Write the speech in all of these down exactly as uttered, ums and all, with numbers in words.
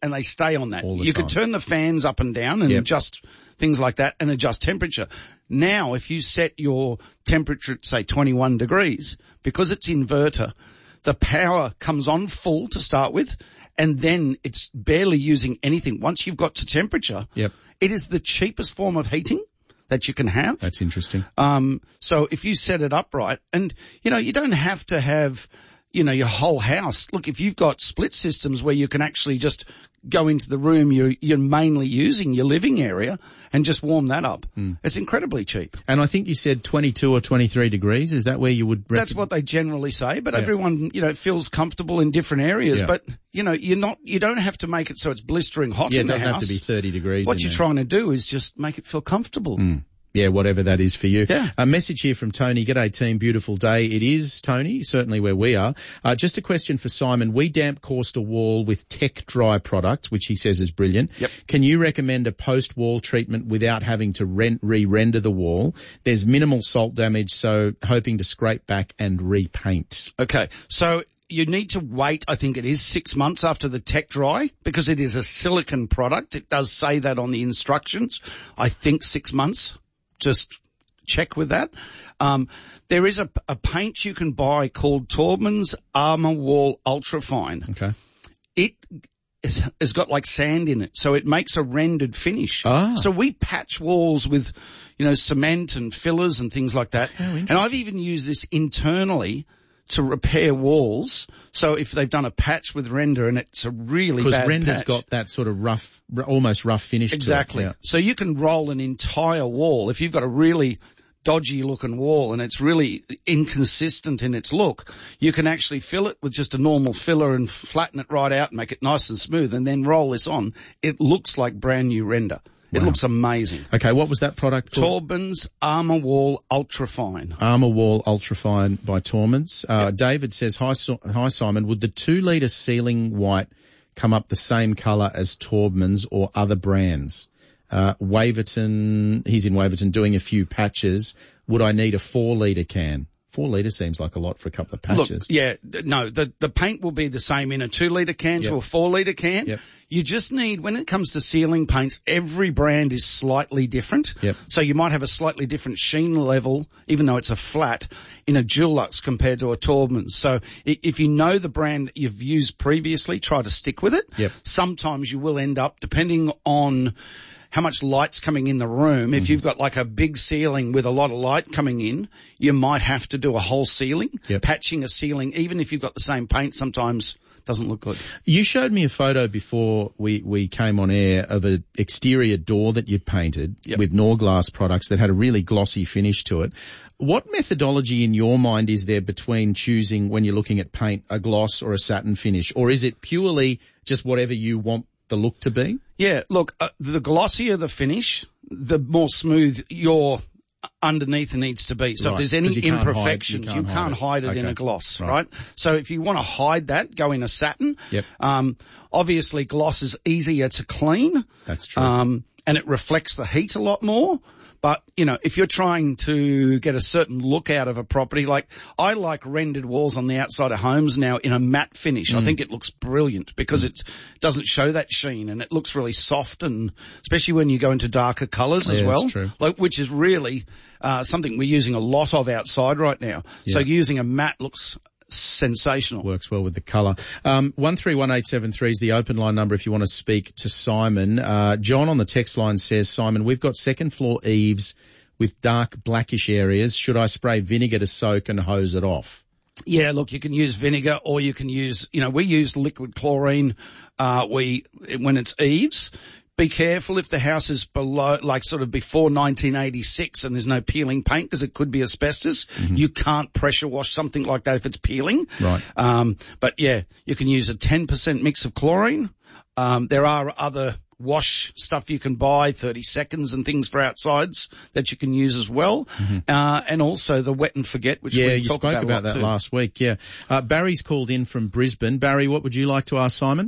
and they stay on that. All the you time. could turn the fans up and down and Yep. adjust things like that and adjust temperature. Now, if you set your temperature at, say, twenty-one degrees, because it's inverter, the power comes on full to start with, and then it's barely using anything. Once you've got to temperature, Yep. it is the cheapest form of heating that you can have. That's interesting. Um, so if you set it up right, and, you know, you don't have to have, you know, your whole house. Look, if you've got split systems where you can actually just go into the room you're, you're mainly using, your living area, and just warm that up, mm. it's incredibly cheap. And I think you said twenty-two or twenty-three degrees. Is that where you would... Rec- That's what they generally say, but yeah. everyone, you know, feels comfortable in different areas. Yeah. But, you know, you're not, you don't have to make it so it's blistering hot yeah, in the house. it doesn't have to be thirty degrees. What you're there. trying to do is just make it feel comfortable. Mm. Yeah, whatever that is for you. Yeah. A message here from Tony. G'day team, beautiful day. It is, Tony, certainly where we are. Uh, just a question for Simon. We damp coursed a wall with Tech Dry product, which he says is brilliant. Yep. Can you recommend a post-wall treatment without having to rent, re-render the wall? There's minimal salt damage, so hoping to scrape back and repaint. Okay, so you need to wait, I think it is six months after the Tech Dry, because it is a silicon product. It does say that on the instructions. I think six months. Just check with that. Um, there is a, a paint you can buy called Taubmans Armour Wall Ultrafine. Okay. It is, has got like sand in it, so it makes a rendered finish. Ah. So we patch walls with, you know, cement and fillers and things like that. Oh, and I've even used this internally to repair walls. So if they've done a patch with render and it's a really bad patch. Because render's got that sort of rough, almost rough finish Exactly. to it. Yeah. So you can roll an entire wall. If you've got a really dodgy looking wall and it's really inconsistent in its look, you can actually fill it with just a normal filler and flatten it right out and make it nice and smooth and then roll this on. It looks like brand new render. It Wow. looks amazing. Okay, what was that product called? Taubmans Armour Wall Ultrafine. Armour Wall Ultrafine by Taubmans. Uh, yep. David says, hi, so- hi Simon, would the two litre ceiling white come up the same colour as Taubmans or other brands? Uh, Waverton, he's in Waverton doing a few patches. Would I need a four litre can? Four litre seems like a lot for a couple of patches. Look, yeah, no, the, the paint will be the same in a two litre can yep. to a four litre can. Yep. You just need, when it comes to ceiling paints, every brand is slightly different. Yep. So you might have a slightly different sheen level, even though it's a flat, in a Dulux compared to a Taubmans. So if you know the brand that you've used previously, try to stick with it. Yep. Sometimes you will end up, depending on how much light's coming in the room. Mm-hmm. If you've got like a big ceiling with a lot of light coming in, you might have to do a whole ceiling. Yep. Patching a ceiling, even if you've got the same paint, sometimes doesn't look good. You showed me a photo before we, we came on air of an exterior door that you'd painted yep. with Norglass products that had a really glossy finish to it. What methodology in your mind is there between choosing, when you're looking at paint, a gloss or a satin finish? Or is it purely just whatever you want the look to be? Yeah, look, uh, the glossier the finish, the more smooth your underneath needs to be. So right. if there's any you imperfections, hide, you can't, you can't hide it, hide it okay. in a gloss, right. right? So if you want to hide that, go in a satin. Yep. Um, obviously gloss is easier to clean. That's true. Um, and it reflects the heat a lot more. But, you know, if you're trying to get a certain look out of a property, like I like rendered walls on the outside of homes now in a matte finish. Mm. I think it looks brilliant because mm. it doesn't show that sheen and it looks really soft, and especially when you go into darker colours yeah, as well, that's true. Like, which is really uh, something we're using a lot of outside right now. Yeah. So using a matte looks sensational. Works well with the colour. Um, one three one eight seven three is the open line number if you want to speak to Simon. Uh, John on the text line says, Simon, we've got second floor eaves with dark blackish areas. Should I spray vinegar to soak and hose it off? Yeah, look, you can use vinegar or you can use, you know, we use liquid chlorine, uh, we, when it's eaves. Be careful if the house is below, like sort of before nineteen eighty-six and there's no peeling paint because it could be asbestos. Mm-hmm. You can't pressure wash something like that if it's peeling. Right. Um, but yeah, you can use a ten percent mix of chlorine. Um, there are other wash stuff you can buy, thirty seconds and things for outsides that you can use as well. Mm-hmm. Uh, and also the wet and forget, which yeah, we you talked spoke about, about that too. last week. Yeah. Uh, Barry's called in from Brisbane. Barry, what would you like to ask Simon?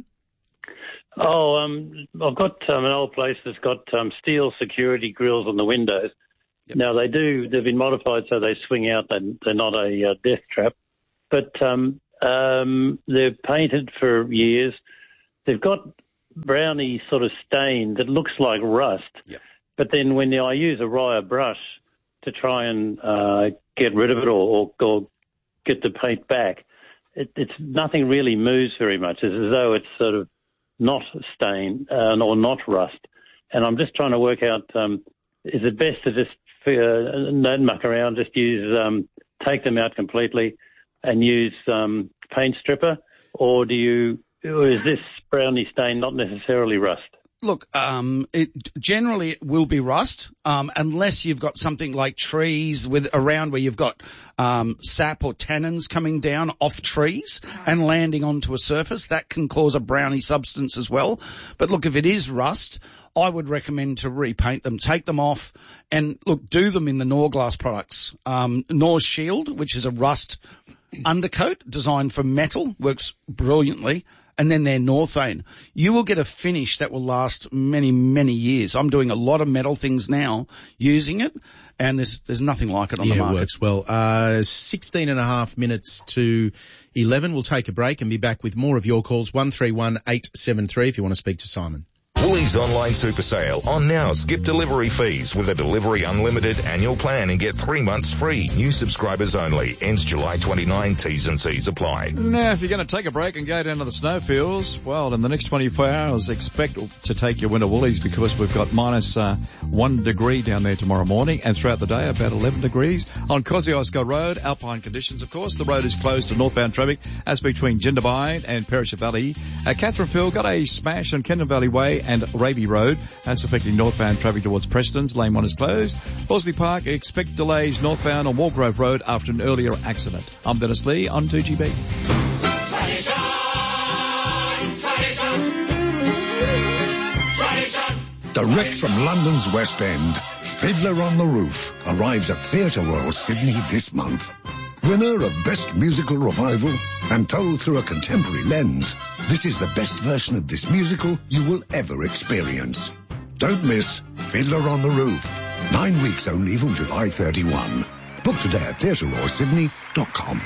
Oh, um, I've got um, an old place that's got um, steel security grills on the windows. Yep. Now, they do, they've been modified so they swing out. They're, they're not a uh, death trap. But um, um, they're painted for years. They've got browny sort of stain that looks like rust. Yep. But then when I use a Raya brush to try and uh, get rid of it or, or, or get the paint back, it, it's nothing really moves very much. It's as though it's sort of not stain uh, or not rust. And I'm just trying to work out, um, is it best to just uh, not muck around, just use, um, take them out completely and use um, paint stripper, or do you, or is this browny stain not necessarily rust? Look, um, it generally it will be rust, um, unless you've got something like trees with around where you've got um, sap or tannins coming down off trees and landing onto a surface. That can cause a browny substance as well. But look, if it is rust, I would recommend to repaint them, take them off, and look, do them in the Norglass products. Um, Nor Shield, which is a rust undercoat designed for metal, works brilliantly. And then their Northane. You will get a finish that will last many, many years. I'm doing a lot of metal things now using it, and there's there's nothing like it on yeah, the market. Yeah, it works well. Uh, sixteen and a half minutes to eleven. We'll take a break and be back with more of your calls. one three one eight seven three if you want to speak to Simon. Woolies Online Super Sale on now. Skip delivery fees with a Delivery Unlimited annual plan and get three months free. New subscribers only. Ends July twenty-ninth. T's and C's apply. Now, if you're going to take a break and go down to the snowfields, well, in the next twenty-four hours, expect to take your winter woolies because we've got minus uh, one degree down there tomorrow morning, and throughout the day about eleven degrees. On Kosciuszko Road, alpine conditions, of course. The road is closed to northbound traffic as between Jindabyne and Perisher Valley. At Catherine Field, got a smash on Kendon Valley Way and Raby Road. That's affecting northbound traffic towards Preston's. Lane one is closed. Horsley Park, expect delays northbound on Walgrove Road after an earlier accident. I'm Dennis Lee on two G B. Tradition, tradition, tradition. Direct from London's West End, Fiddler on the Roof arrives at Theatre Royal Sydney this month. Winner of Best Musical Revival and told through a contemporary lens, this is the best version of this musical you will ever experience. Don't miss Fiddler on the Roof. Nine weeks only from July thirty-first. Book today at theatre royal sydney dot com.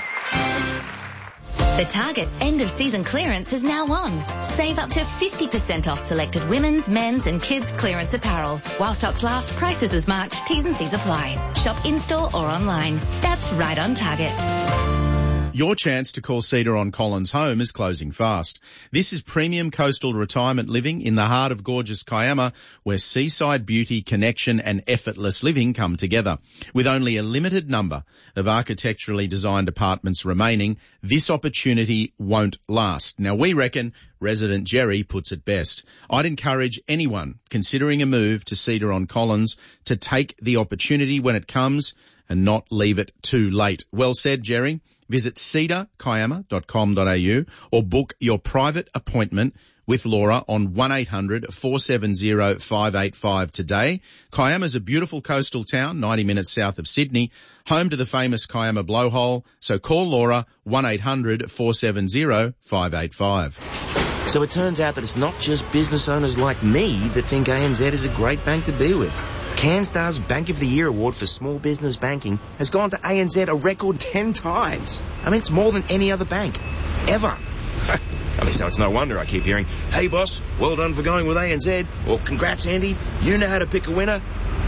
The Target end of season clearance is now on. Save up to fifty percent off selected women's, men's and kids clearance apparel. While stocks last, prices as marked, T's and C's apply. Shop in-store or online. That's right on Target. Your chance to call Cedar on Collins home is closing fast. This is premium coastal retirement living in the heart of gorgeous Kiama, where seaside beauty, connection and effortless living come together. With only a limited number of architecturally designed apartments remaining, this opportunity won't last. Now, we reckon resident Jerry puts it best. I'd encourage anyone considering a move to Cedar on Collins to take the opportunity when it comes and not leave it too late. Well said, Jerry. Visit cedar kiama dot com dot a u or book your private appointment with Laura on one eight hundred four seven zero five eight five today. Kiama's a beautiful coastal town, ninety minutes south of Sydney, home to the famous Kiama Blowhole. So call Laura one eight hundred four seven zero five eight five. So it turns out that it's not just business owners like me that think A N Z is a great bank to be with. CanStar's Bank of the Year award for small business banking has gone to A N Z a record ten times. I mean, it's more than any other bank. Ever. I mean, so it's no wonder I keep hearing, hey boss, well done for going with A N Z, or congrats Andy, you know how to pick a winner.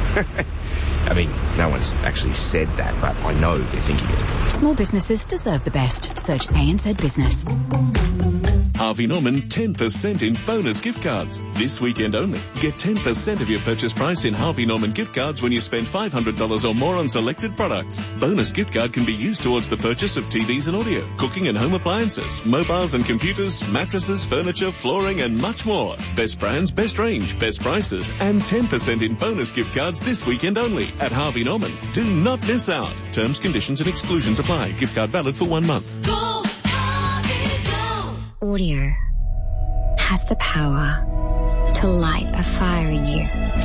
I mean, no one's actually said that, but I know they're thinking it. Small businesses deserve the best. Search A N Z Business. Harvey Norman ten percent in bonus gift cards. This weekend only. Get ten percent of your purchase price in Harvey Norman gift cards when you spend five hundred dollars or more on selected products. Bonus gift card can be used towards the purchase of T Vs and audio, cooking and home appliances, mobiles and computers, mattresses, furniture, flooring and much more. Best brands, best range, best prices and ten percent in bonus gift cards this weekend only at Harvey Norman. Do not miss out. Terms, conditions and exclusions apply. Gift card valid for one month. Go, Harvey, go. Audio has the power to light a fire in you.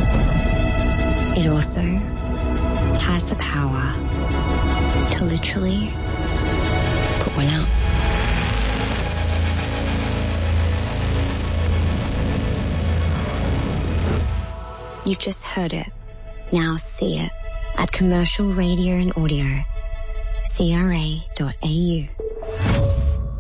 It also has the power to literally put one out. You've just heard it. Now see it at Commercial Radio and Audio, C R A dot A U.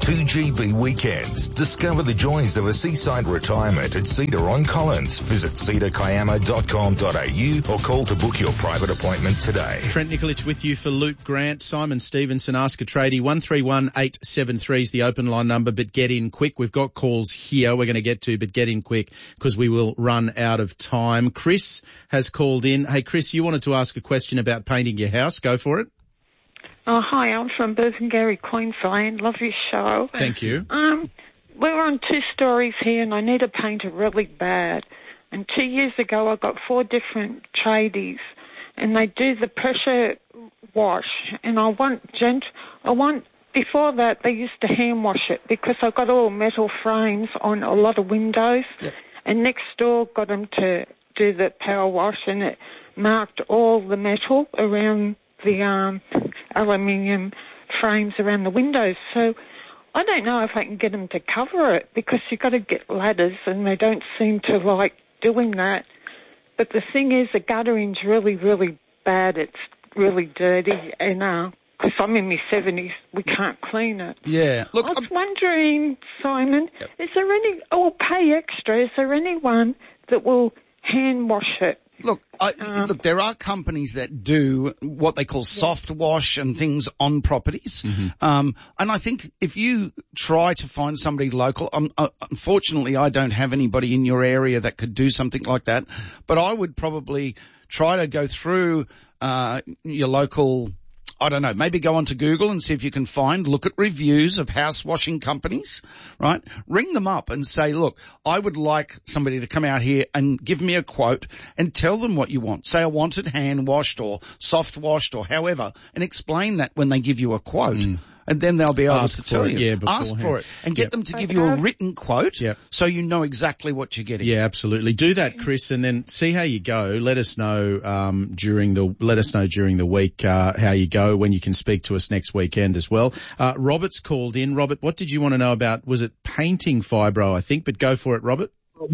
two G B weekends. Discover the joys of a seaside retirement at Cedar on Collins. Visit cedar kiama dot com dot a u or call to book your private appointment today. Trent Nikolic with you for Luke Grant. Simon Stevenson, Ask a Tradie. one three one eight seven three is the open line number, but get in quick. We've got calls here we're going to get to, but get in quick because we will run out of time. Chris has called in. Hey, Chris, you wanted to ask a question about painting your house. Go for it. Oh, hi, I'm from Burpengary, Queensland. Love your show. Thank you. Um, we're on two stories here and I need to paint it really bad. And two years ago I got four different tradies and they do the pressure wash. And I want, gent, I want, before that they used to hand wash it because I got all metal frames on a lot of windows. Yep. And next door got them to do the power wash and it marked all the metal around the um, aluminium frames around the windows. So I don't know if I can get them to cover it because you've got to get ladders and they don't seem to like doing that. But the thing is the guttering's really, really bad. It's really dirty and uh, because I'm in my seventies, we can't clean it. Yeah. Look, I was I'm... wondering, Simon, yep. is there any, I'll pay extra, is there anyone that will hand wash it? Look, I, um, look, there are companies that do what they call soft wash and things on properties. Mm-hmm. Um, and I think if you try to find somebody local, um, uh, unfortunately I don't have anybody in your area that could do something like that, but I would probably try to go through, uh, your local, I don't know, maybe go onto Google and see if you can find, look at reviews of house washing companies, right? Ring them up and say, look, I would like somebody to come out here and give me a quote and tell them what you want. Say I want it hand washed or soft washed or however, and explain that when they give you a quote. Mm. And then they'll be able Ask to tell it, you. Yeah, Ask for it and get yep. them to give you a written quote yep. so you know exactly what you're getting. Yeah, absolutely. Do that, Chris, and then see how you go. Let us know um during the let us know during the week uh how you go when you can speak to us next weekend as well. Uh Robert's called in. Robert, what did you want to know about? Was it painting fibro, I think, but go for it, Robert.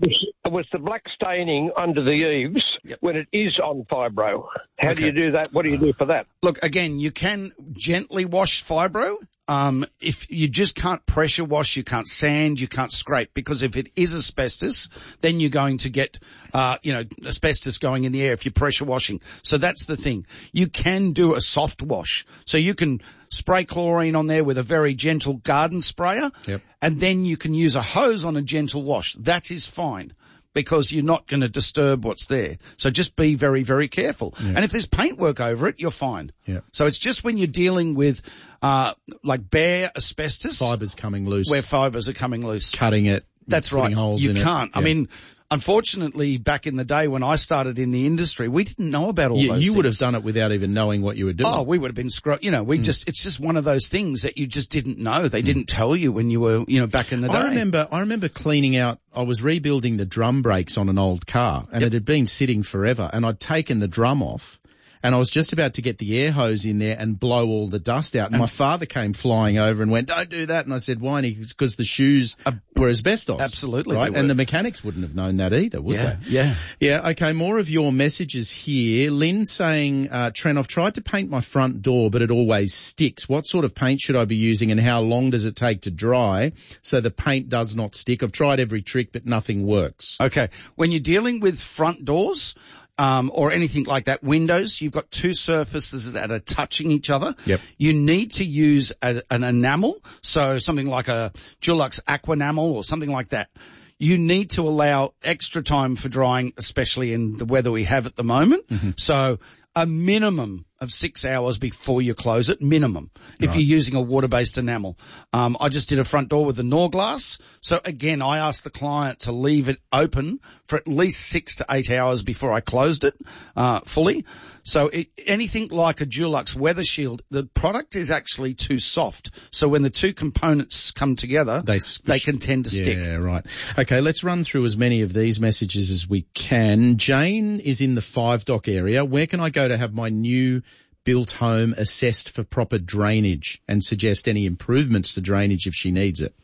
It was the black staining under the eaves yep. when it is on fibro. How okay. do you do that? What do you do for that? Look, again, you can gently wash fibro. Um, if you just can't pressure wash, you can't sand, you can't scrape, because if it is asbestos, then you're going to get, uh, you know, asbestos going in the air if you're pressure washing. So that's the thing. You can do a soft wash. So you can spray chlorine on there with a very gentle garden sprayer, yep. and then you can use a hose on a gentle wash. That is fine, because you're not going to disturb what's there. So just be very, very careful. Yeah. And if there's paintwork over it, you're fine. Yeah. So it's just when you're dealing with, uh, like bare asbestos. Fibres coming loose. Where fibres are coming loose. Cutting it. That's right. Holes you in can't. It. Yeah. I mean, unfortunately, back in the day when I started in the industry, we didn't know about all yeah, those you things. would have done it without even knowing what you were doing. Oh, we would have been screw. You know, we mm. just, it's just one of those things that you just didn't know. They mm. didn't tell you when you were, you know, back in the day. I remember, I remember cleaning out, I was rebuilding the drum brakes on an old car and yep. it had been sitting forever and I'd taken the drum off. And I was just about to get the air hose in there and blow all the dust out. And, and my father came flying over and went, don't do that. And I said, why? And he, because the shoes uh, were asbestos. Absolutely. Right. And the mechanics wouldn't have known that either, would yeah, they? Yeah. Yeah. Okay. More of your messages here. Lynn saying, uh, Trent, I've tried to paint my front door, but it always sticks. What sort of paint should I be using and how long does it take to dry so the paint does not stick? I've tried every trick, but nothing works. Okay. When you're dealing with front doors, Um, or anything like that, windows, you've got two surfaces that are touching each other. Yep. You need to use a, an enamel, so something like a Dulux Aquenamel or something like that. You need to allow extra time for drying, especially in the weather we have at the moment. Mm-hmm. So a minimum of six hours before you close it, minimum, if right. you're using a water-based enamel. Um, I just did a front door with the Norglass. So again, I asked the client to leave it open for at least six to eight hours before I closed it, uh, fully. So it, anything like a Dulux Weather Shield, the product is actually too soft. So when the two components come together, they, they can tend to yeah, stick. Yeah, right. Okay, let's run through as many of these messages as we can. Jane is in the Five Dock area. Where can I go to have my new built home assessed for proper drainage and suggest any improvements to drainage if she needs it?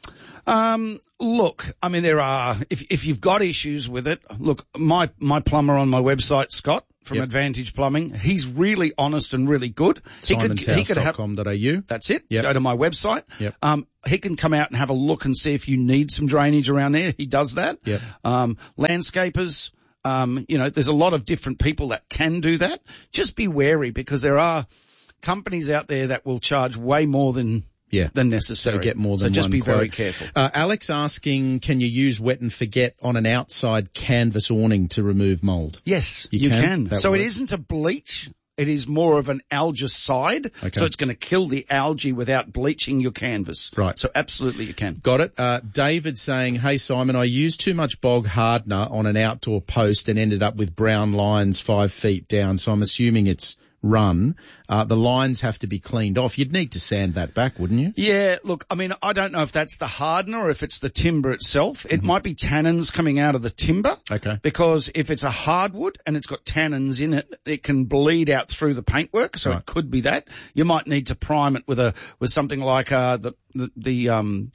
Um, look, I mean, there are, if, if you've got issues with it, look, my, my plumber on my website, Scott, from Yep. Advantage Plumbing. He's really honest and really good. simons house dot com dot a u. That's it. Yep. Go to my website. Yep. Um, he can come out and have a look and see if you need some drainage around there. He does that. Yep. Um, landscapers, um, you know, there's a lot of different people that can do that. Just be wary because there are companies out there that will charge way more than Yeah. than necessary. So get more than So just one be quote. very careful. Uh, Alex asking, can you use wet and forget on an outside canvas awning to remove mould? Yes, You you, can? can. That So it works. isn't a bleach. It is more of an algicide. Okay. So it's going to kill the algae without bleaching your canvas. Right. So absolutely you can. Got it. Uh, David saying, hey Simon, I used too much bog hardener on an outdoor post and ended up with brown lines five feet down. So I'm assuming it's run. Uh, the lines have to be cleaned off. You'd need to sand that back, wouldn't you? Yeah, look, I mean, I don't know if that's the hardener or if it's the timber itself. It might be tannins coming out of the timber. Okay. Because if it's a hardwood and it's got tannins in it, it can bleed out through the paintwork. So Right. it could be that. You might need to prime it with a, with something like, uh, the, the, the um,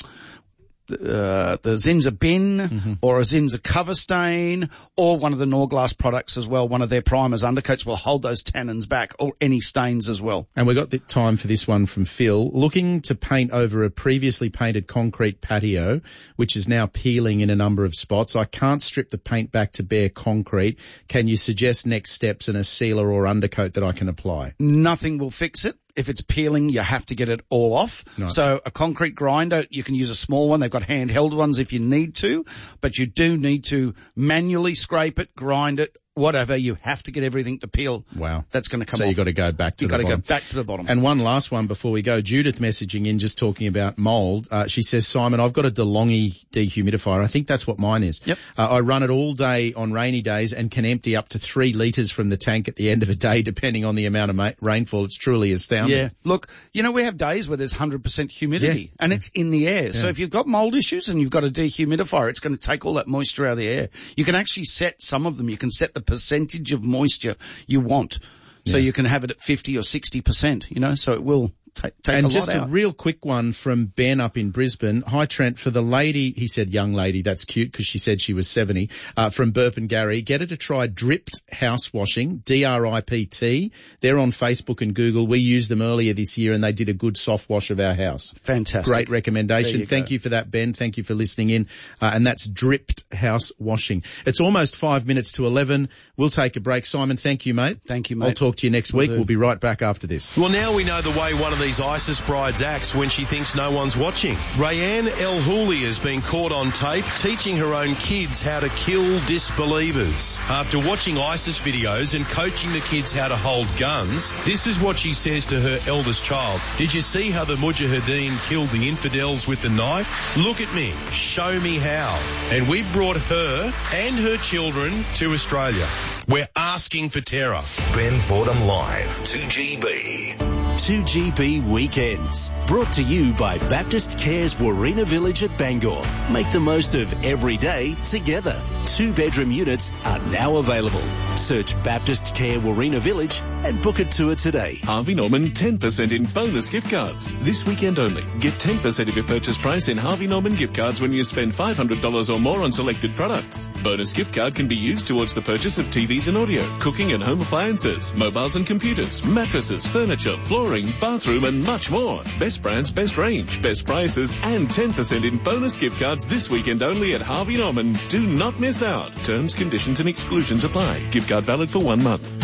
uh, the Zinza bin Mm-hmm. or a Zinza cover stain or one of the Norglass products as well. One of their primers undercoats will hold those tannins back or any stains as well. And we got the time for this one from Phil. Looking to paint over a previously painted concrete patio, which is now peeling in a number of spots. I can't strip the paint back to bare concrete. Can you suggest next steps and a sealer or undercoat that I can apply? Nothing will fix it. If it's peeling, you have to get it all off. Right. So a concrete grinder, you can use a small one. They've got handheld ones if you need to, but you do need to manually scrape it, grind it, whatever. You have to get everything to peel. Wow. That's going to come so off. you've got to go back to You've the got to bottom. go back to the bottom. And one last one before we go. Judith messaging in just talking about mould. Uh, she says, Simon, I've got a DeLonghi dehumidifier. I think that's what mine is. Yep. Uh, I run it all day on rainy days and can empty up to three litres from the tank at the end of a day depending on the amount of ma- rainfall. It's truly astounding. Yeah. Look, you know, we have days where there's one hundred percent humidity Yeah. and it's in the air. So Yeah. if you've got mold issues and you've got a dehumidifier, it's going to take all that moisture out of the air. You can actually set some of them. You can set the percentage of moisture you want. So Yeah. you can have it at fifty or sixty percent, you know, so it will take, take And a just lot a out. real quick one from Ben up in Brisbane. Hi Trent, for the lady, he said young lady, that's cute because she said she was seventy, uh, from Burp and Gary, get her to try Dripped House Washing, D R I P T. They're on Facebook and Google. We used them earlier this year and they did a good soft wash of our house. Fantastic. Great recommendation. There you Thank go. you for that, Ben. Thank you for listening in. Uh, and that's Dripped House Washing. It's almost five minutes to eleven. We'll take a break. Simon, thank you, mate. Thank you, mate. I'll talk to you next Will week. do. We'll be right back after this. Well, now we know the way one of these ISIS brides acts when she thinks no one's watching. Rayanne El Houli has been caught on tape teaching her own kids how to kill disbelievers. After watching ISIS videos and coaching the kids how to hold guns, this is what she says to her eldest child. Did you see how the Mujahideen killed the infidels with the knife? Look at me. Show me how. And we brought her and her children to Australia. We're asking for terror. Ben Fordham Live, two G B. two G B Weekends. Brought to you by Baptist Care's Warina Village at Bangor. Make the most of every day together. Two bedroom units are now available. Search Baptist Care Warina Village and book a tour today. Harvey Norman ten percent in bonus gift cards. This weekend only. Get ten percent of your purchase price in Harvey Norman gift cards when you spend five hundred dollars or more on selected products. Bonus gift card can be used towards the purchase of T Vs and audio, cooking and home appliances, mobiles and computers, mattresses, furniture, flooring, bathroom and much more. Best brands, best range, best prices and ten percent in bonus gift cards this weekend only at Harvey Norman. Do not miss out. Terms, conditions and exclusions apply. Gift card valid for one month.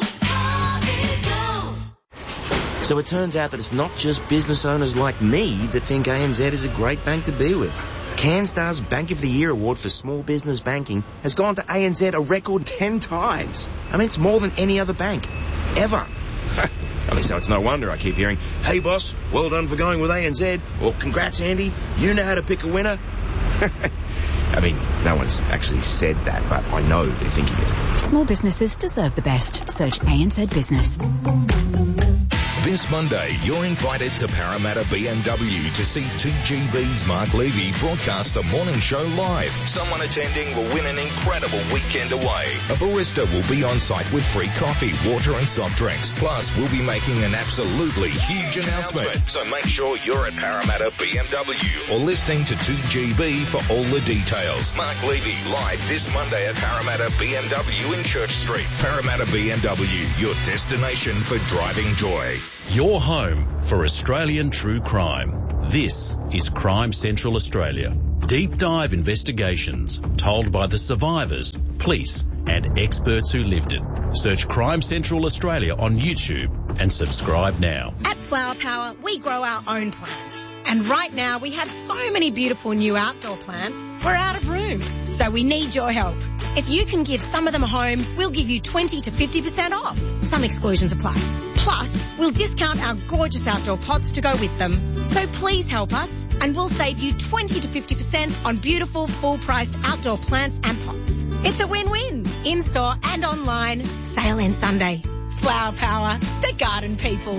So it turns out that it's not just business owners like me that think A N Z is a great bank to be with. CanStar's Bank of the Year award for small business banking has gone to A N Z a record ten times. I mean, it's more than any other bank. Ever. I mean, so it's no wonder I keep hearing, hey boss, well done for going with A N Z, or congrats Andy, you know how to pick a winner. I mean, no one's actually said that, but I know they're thinking it. Small businesses deserve the best. Search A N Z Business. This Monday, you're invited to Parramatta B M W to see two G B's Mark Levy broadcast the morning show live. Someone attending will win an incredible weekend away. A barista will be on site with free coffee, water and soft drinks. Plus, we'll be making an absolutely huge announcement. So make sure you're at Parramatta B M W or listening to two G B for all the details. Mark Levy live this Monday at Parramatta B M W in Church Street. Parramatta B M W, your destination for driving joy. Your home for Australian true crime. This is Crime Central Australia. Deep dive investigations told by the survivors, police and experts who lived it. Search Crime Central Australia on YouTube and subscribe now. At Flower Power, we grow our own plants. And right now we have so many beautiful new outdoor plants, we're out of room. So we need your help. If you can give some of them a home, we'll give you twenty to fifty percent off. Some exclusions apply. Plus, we'll discount our gorgeous outdoor pots to go with them. So please help us and we'll save you twenty to fifty percent on beautiful full-priced outdoor plants and pots. It's a win-win. In-store and online. Sale ends Sunday. Flower Power, the garden people.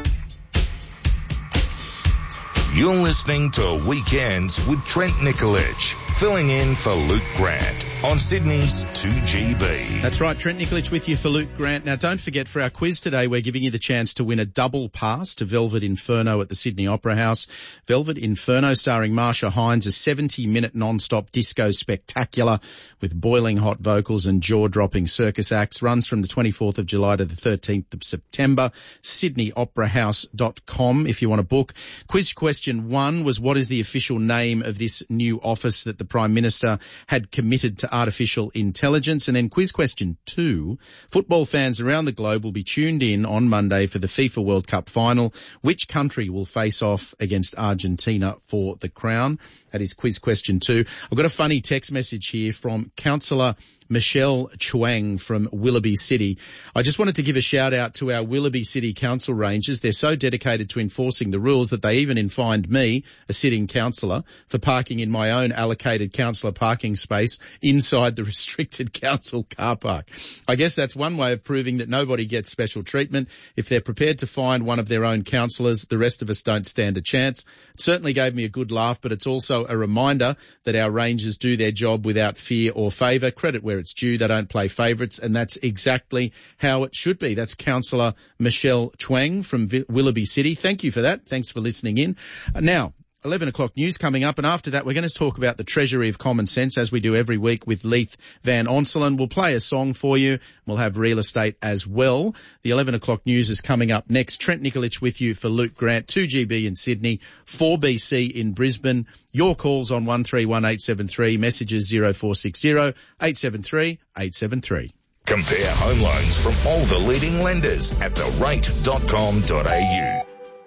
You're listening to Weekends with Trent Nikolic, filling in for Luke Grant on Sydney's two G B. That's right, Trent Nikolic with you for Luke Grant. Now, don't forget, for our quiz today, we're giving you the chance to win a double pass to Velvet Inferno at the Sydney Opera House. Velvet Inferno, starring Marsha Hines, a seventy-minute non-stop disco spectacular with boiling hot vocals and jaw-dropping circus acts. Runs from the twenty-fourth of July to the thirteenth of September. sydney opera house dot com if you want to book. Quiz question one was, what is the official name of this new office that the Prime Minister had committed to artificial intelligence? And then quiz question two, football fans around the globe will be tuned in on Monday for the FIFA World Cup final. Which country will face off against Argentina for the crown? That is quiz question two. I've got a funny text message here from Councillor Michelle Chuang from Willoughby City. I just wanted to give a shout out to our Willoughby City Council Rangers. They're so dedicated to enforcing the rules that they even fined me, a sitting councillor, for parking in my own allocated councillor parking space inside the restricted council car park. I guess that's one way of proving that nobody gets special treatment. If they're prepared to fine one of their own councillors, the rest of us don't stand a chance. It certainly gave me a good laugh, but it's also a reminder that our Rangers do their job without fear or favour. Credit where it's due. They don't play favourites, and that's exactly how it should be. That's Councillor Michelle Chuang from v- Willoughby City. Thank you for that. Thanks for listening in. Uh, now, eleven o'clock news coming up, and after that we're going to talk about the Treasury of Common Sense, as we do every week with Leith Van Onselen. We'll play a song for you. We'll have real estate as well. The eleven o'clock news is coming up next. Trent Nikolic with you for Luke Grant, two G B in Sydney, four B C in Brisbane. Your calls on one three one eight seven three, messages zero four six zero eight seven three eight seven three. Compare home loans from all the leading lenders at the rate dot com dot a u.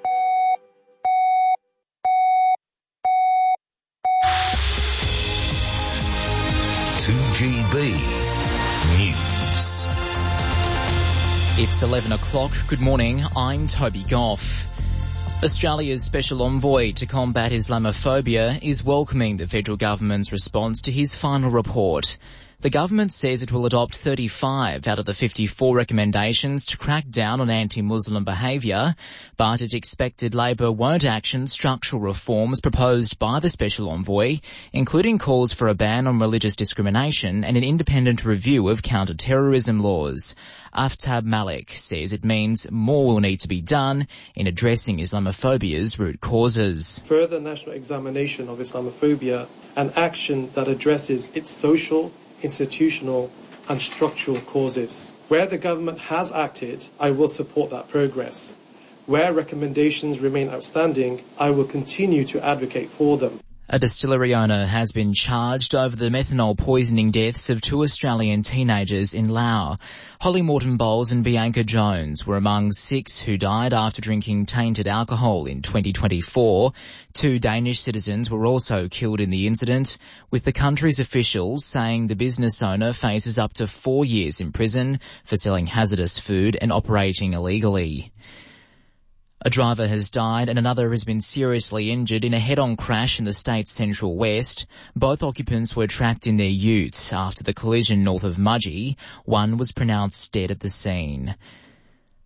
two G B News. It's eleven o'clock. Good morning. I'm Toby Goff. Australia's Special Envoy to combat Islamophobia is welcoming the federal government's response to his final report. The government says it will adopt thirty-five out of the fifty-four recommendations to crack down on anti-Muslim behaviour, but it expected Labor won't action structural reforms proposed by the Special Envoy, including calls for a ban on religious discrimination and an independent review of counter-terrorism laws. Aftab Malik says it means more will need to be done in addressing Islamophobia's root causes. Further national examination of Islamophobia and action that addresses its social, institutional and structural causes. Where the government has acted, I will support that progress. Where recommendations remain outstanding, I will continue to advocate for them. A distillery owner has been charged over the methanol poisoning deaths of two Australian teenagers in Laos. Holly Morton Bowles and Bianca Jones were among six who died after drinking tainted alcohol in twenty twenty-four. Two Danish citizens were also killed in the incident, with the country's officials saying the business owner faces up to four years in prison for selling hazardous food and operating illegally. A driver has died and another has been seriously injured in a head-on crash in the state's central west. Both occupants were trapped in their utes after the collision north of Mudgee. One was pronounced dead at the scene.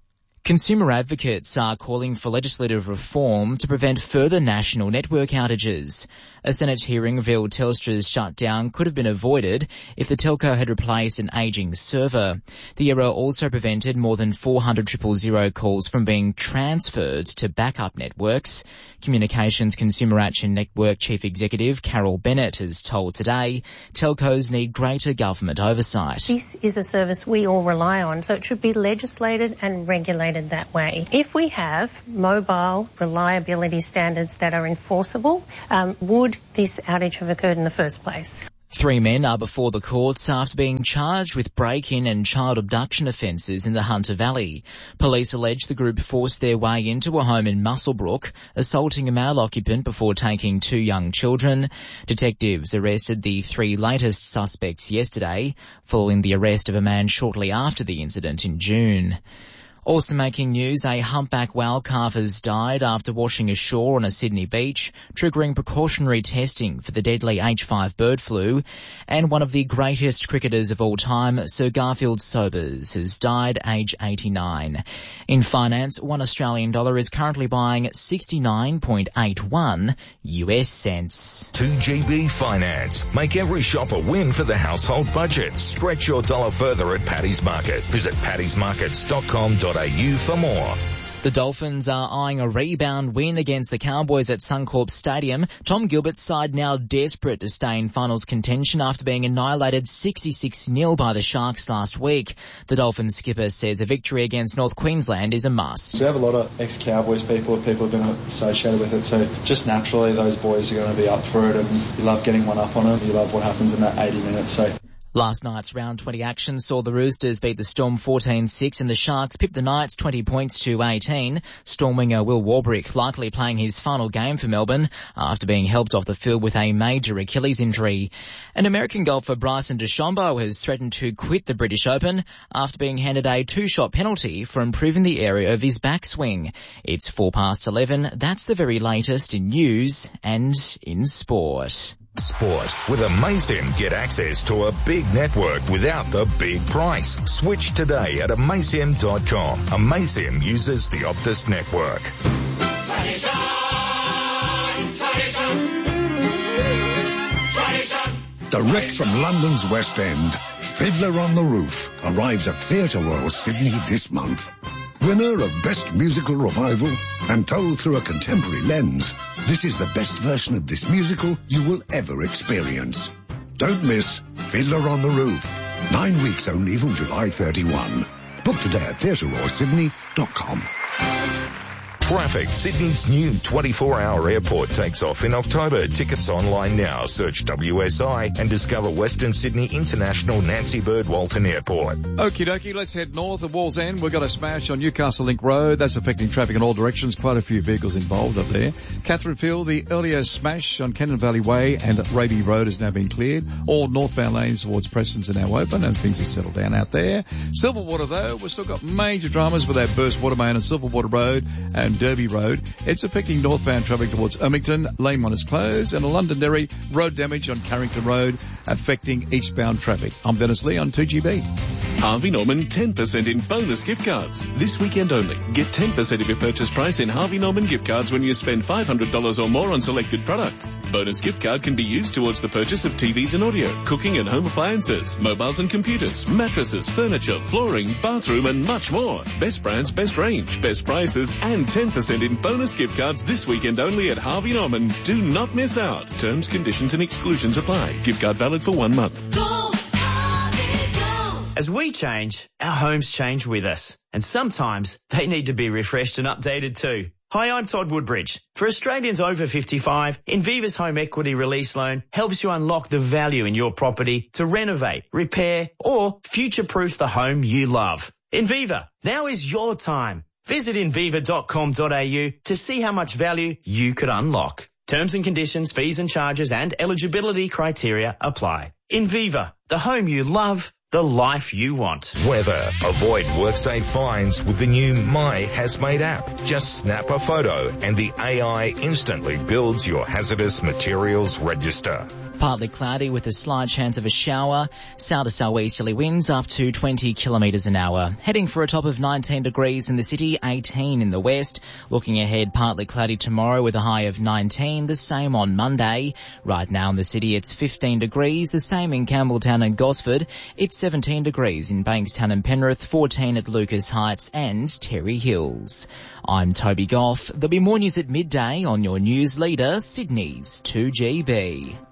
Consumer advocates are calling for legislative reform to prevent further national network outages. A Senate hearing revealed Telstra's shutdown could have been avoided if the telco had replaced an ageing server. The error also prevented more than four hundred triple zero calls from being transferred to backup networks. Communications Consumer Action Network Chief Executive Carol Bennett has told Today telcos need greater government oversight. This is a service we all rely on, so it should be legislated and regulated that way. If we have mobile reliability standards that are enforceable, um, would this outage have occurred in the first place? Three men are before the courts after being charged with break-in and child abduction offences in the Hunter Valley. Police allege the group forced their way into a home in Muswellbrook, assaulting a male occupant before taking two young children. Detectives arrested the three latest suspects yesterday, following the arrest of a man shortly after the incident in June. Also making news, a humpback whale calf has died after washing ashore on a Sydney beach, triggering precautionary testing for the deadly H five bird flu. And one of the greatest cricketers of all time, Sir Garfield Sobers, has died aged eighty-nine. In finance, one Australian dollar is currently buying sixty-nine point eight one U S cents. two G B Finance. Make every shop a win for the household budget. Stretch your dollar further at Paddy's Market. Visit paddy's markets dot com dot a u for more. The Dolphins are eyeing a rebound win against the Cowboys at Suncorp Stadium. Tom Gilbert's side now desperate to stay in finals contention after being annihilated sixty-six nil by the Sharks last week. The Dolphins skipper says a victory against North Queensland is a must. We have a lot of ex-Cowboys people, people who've been associated with it, so just naturally those boys are going to be up for it, and you love getting one up on them. You love what happens in that eighty minutes, so... Last night's round twenty action saw the Roosters beat the Storm fourteen six and the Sharks pipped the Knights twenty points to eighteen. Storm winger Will Warbrick likely playing his final game for Melbourne after being helped off the field with a major Achilles injury. And American golfer Bryson DeChambeau has threatened to quit the British Open after being handed a two-shot penalty for improving the area of his backswing. It's four past eleven. That's the very latest in news and in sport. Sport. With Amaysim, get access to a big network without the big price. Switch today at amaysim dot com. Amaysim uses the Optus network. Tradition, tradition, tradition. Direct from London's West End, Fiddler on the Roof arrives at Theatre World Sydney this month. Winner of Best Musical Revival and told through a contemporary lens, this is the best version of this musical you will ever experience. Don't miss Fiddler on the Roof. Nine weeks only from July thirty-first. Book today at theatre world sydney dot com. Traffic. Sydney's new twenty-four hour airport takes off in October. Tickets online now. Search W S I and discover Western Sydney International Nancy Bird Walton Airport. Okie dokie, let's head north of Walls End. We've got a smash on Newcastle Link Road. That's affecting traffic in all directions. Quite a few vehicles involved up there. Catherine Field, the earlier smash on Cannon Valley Way and Raby Road has now been cleared. All northbound lanes towards Preston's are now open and things have settled down out there. Silverwater though, we've still got major dramas with our burst water main on Silverwater Road and Derby Road. It's affecting northbound traffic towards Ermington. Lane one is closed, and a Londonderry road damage on Carrington Road affecting eastbound traffic. I'm Dennis Lee on two G B. Harvey Norman ten percent in bonus gift cards. This weekend only. Get ten percent of your purchase price in Harvey Norman gift cards when you spend five hundred dollars or more on selected products. Bonus gift card can be used towards the purchase of T Vs and audio, cooking and home appliances, mobiles and computers, mattresses, furniture, flooring, bathroom and much more. Best brands, best range, best prices and ten percent in bonus gift cards this weekend only at Harvey Norman. Do not miss out. Terms, conditions and exclusions apply. Gift card valid for one month. Go, Harvey, go. As we change, our homes change with us. And sometimes they need to be refreshed and updated too. Hi, I'm Todd Woodbridge. For Australians over fifty-five, Inviva's Home Equity Release Loan helps you unlock the value in your property to renovate, repair or future-proof the home you love. Inviva, now is your time. Visit inviva dot com dot a u to see how much value you could unlock. Terms and conditions, fees and charges and eligibility criteria apply. Inviva, the home you love the life you want. Weather. Avoid WorkSafe fines with the new My Hazmate app. Just snap a photo and the A I instantly builds your hazardous materials register. Partly cloudy with a slight chance of a shower. South to southeasterly winds up to twenty kilometres an hour. Heading for a top of nineteen degrees in the city, eighteen in the west. Looking ahead, partly cloudy tomorrow with a high of nineteen, the same on Monday. Right now in the city it's fifteen degrees, the same in Campbelltown and Gosford. It's seventeen degrees in Bankstown and Penrith, fourteen at Lucas Heights and Terry Hills. I'm Toby Goff. There'll be more news at midday on your news leader, Sydney's two G B.